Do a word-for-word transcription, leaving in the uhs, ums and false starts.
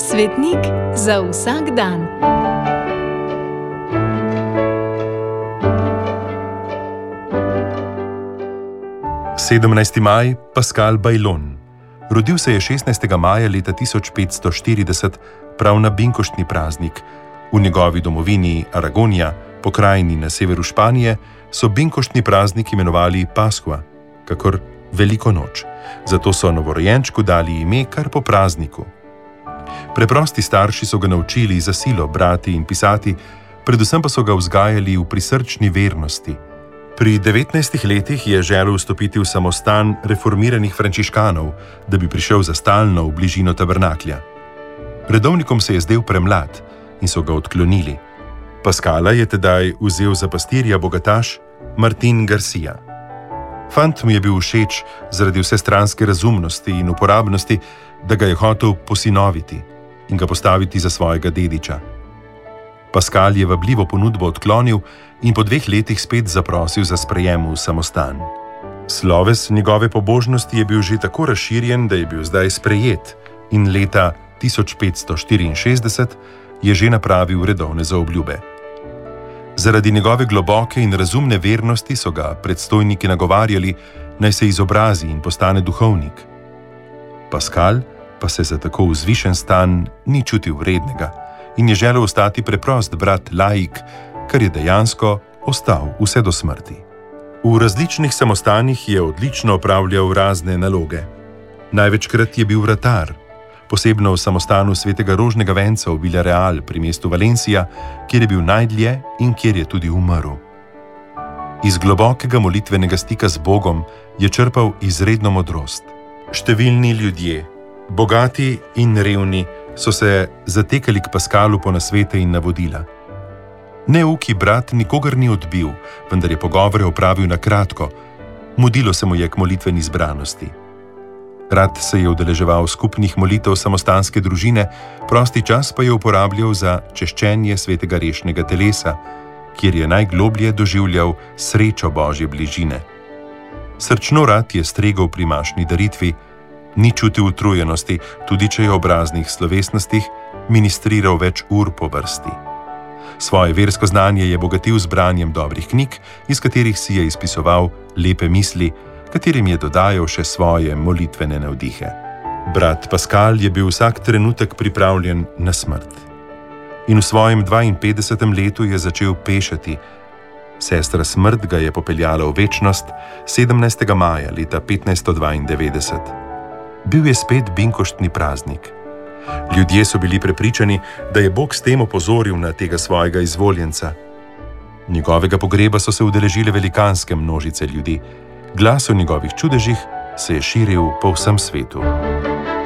Svetnik za vsak dan. sedemnajsti maj, Pascal Baillon. Rodil se je šestnajstega maja leta tisoč petsto štirideset, prav na binkoštni praznik. V njegovi domovini Aragonija, pokrajini na severu Španije, so binkoštni praznik imenovali Pascua, kakor Veliko noč. Zato so novorojenčku dali ime kar po prazniku. Preprosti starši so ga naučili za silo brati in pisati, predvsem pa so ga vzgajali v prisrčni vernosti. Pri devetnajstih letih je želel vstopiti v samostan reformiranih frančiškanov, da bi prišel za stalno v bližino tabernaklja. Redovnikom se je zdel premlad in so ga odklonili. Pascala je tedaj vzel za pastirja bogataš Martin Garcia. Fant mu je bil všeč zaradi vsestranske razumnosti in uporabnosti, da ga je hotel posinoviti in ga postaviti za svojega dediča. Pascal je vabljivo ponudbo odklonil in po dveh letih spet zaprosil za sprejem v samostan. Sloves njegove pobožnosti je bil že tako razširjen, da je bil zdaj sprejet in leta tisoč petsto štiriinšestdeset je že napravil redovne zaobljube. Zaradi njegove globoke in razumne vernosti so ga predstojniki nagovarjali, naj se izobrazi in postane duhovnik. Pascal pa se za tako vzvišen stan ni čutil vrednega in je želel ostati preprost brat laik, kar je dejansko ostal vse do smrti. V različnih samostanih je odlično opravljal razne naloge. Največkrat je bil vratar, posebno v samostanu svetega Rožnega venca v Villarreal pri mestu Valencia, kjer je bil najdlje in kjer je tudi umrl. Iz globokega molitvenega stika z Bogom je črpal izredno modrost. Številni ljudje, bogati in revni, so se zatekali k Pascalu po nasvete in navodila. Neuki brat nikogar ni odbil, vendar je pogovore opravil na kratko, mudilo se mu je k molitveni zbranosti. Rad se je udeleževal skupnih molitev samostanske družine, prosti čas pa je uporabljal za češčenje svetega rešnega telesa, kjer je najgloblje doživljal srečo Božje bližine. Srčno rad je stregel pri mašni daritvi, ni čutil utrujenosti, tudi če je ob raznih slovesnostih ministriral več ur po vrsti. Svoje versko znanje je bogatil z branjem dobrih knjig, iz katerih si je izpisoval lepe misli, katerim je dodajal še svoje molitvene navdihe. Brat Pascal je bil vsak trenutek pripravljen na smrt. In v svojem dvainpetdesetem letu je začel pešati. Sestra smrt ga je popeljala v večnost sedemnajstega maja leta petnajststo dvaindevetdeset. Bil je spet binkoštni praznik. Ljudje so bili prepričani, da je Bog s tem opozoril na tega svojega izvoljenca. Njegovega pogreba so se udeležile velikanske množice ljudi. Glas o njegovih čudežih se je širil po vsem svetu.